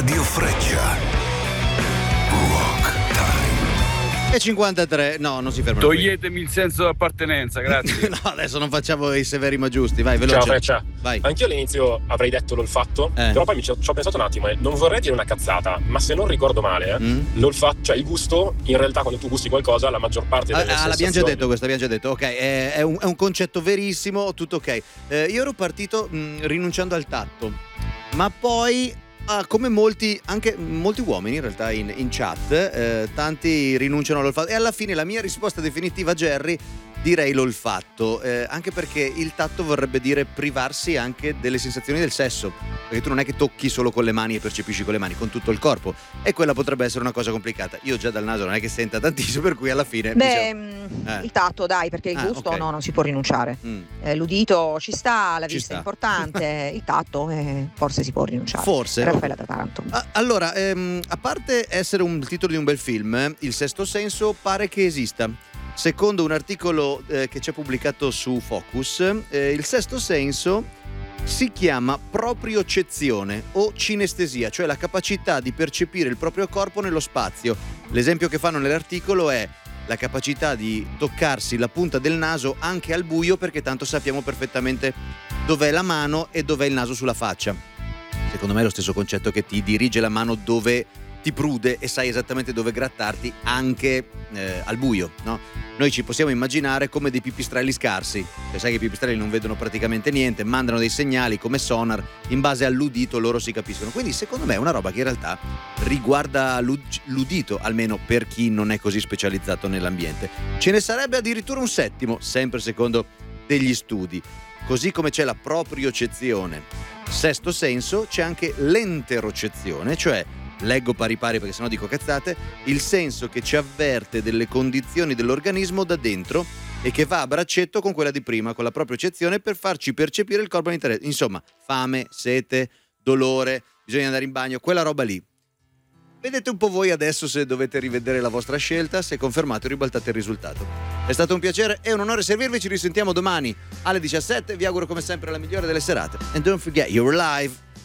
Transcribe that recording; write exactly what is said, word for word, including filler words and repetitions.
Radio Freccia. Rock Time. E cinquantatré, no, non si ferma. Toglietemi il senso di appartenenza, grazie. No, adesso non facciamo i severi ma giusti, vai, veloce. Ciao Freccia, vai. Anch'io all'inizio avrei detto l'olfatto, eh. però poi mi ci ho, ci ho pensato un attimo e non vorrei dire una cazzata, ma se non ricordo male, mm. l'olfatto, cioè il gusto, in realtà quando tu gusti qualcosa, la maggior parte delle ah, sensazioni... l'abbiamo già detto questo, abbiamo già detto, ok, è, è, un, è un concetto verissimo, tutto ok. Eh, io ero partito mh, rinunciando al tatto, ma poi... Ah, come molti, anche molti uomini in realtà in, in chat, eh, tanti rinunciano all'olfatto e alla fine la mia risposta definitiva, Jerry, direi l'olfatto, eh, anche perché il tatto vorrebbe dire privarsi anche delle sensazioni del sesso, perché tu non è che tocchi solo con le mani e percepisci con le mani, con tutto il corpo, e quella potrebbe essere una cosa complicata. Io già dal naso non è che senta tantissimo, per cui alla fine beh diciamo, eh. il tatto dai, perché il ah, gusto okay. no, non si può rinunciare. mm. eh, l'udito ci sta, la ci vista sta. è importante, il tatto eh, forse si può rinunciare. Forse Raffaella da Taranto. ah, allora ehm, a parte essere un titolo di un bel film, eh, Il Sesto Senso pare che esista. Secondo un articolo eh, che c'è pubblicato su Focus, eh, il sesto senso si chiama propriocezione o cinestesia, cioè la capacità di percepire il proprio corpo nello spazio. L'esempio che fanno nell'articolo è la capacità di toccarsi la punta del naso anche al buio, perché tanto sappiamo perfettamente dov'è la mano e dov'è il naso sulla faccia. Secondo me è lo stesso concetto che ti dirige la mano dove ti prude e sai esattamente dove grattarti anche eh, al buio, no? Noi ci possiamo immaginare come dei pipistrelli scarsi, cioè sai che i pipistrelli non vedono praticamente niente, mandano dei segnali come sonar, in base all'udito loro si capiscono, quindi secondo me è una roba che in realtà riguarda l'udito, almeno per chi non è così specializzato nell'ambiente. Ce ne sarebbe addirittura un settimo, sempre secondo degli studi. Così come c'è la propriocezione, sesto senso, c'è anche l'enterocezione, cioè leggo pari pari perché sennò dico cazzate, il senso che ci avverte delle condizioni dell'organismo da dentro e che va a braccetto con quella di prima, con la propriocezione, per farci percepire il corpo all'interno. Insomma, fame, sete, dolore, bisogna andare in bagno, quella roba lì. Vedete un po' voi adesso se dovete rivedere la vostra scelta, se confermate o ribaltate il risultato. È stato un piacere e un onore servirvi, ci risentiamo domani alle diciassette, vi auguro come sempre la migliore delle serate. And don't forget, you're alive.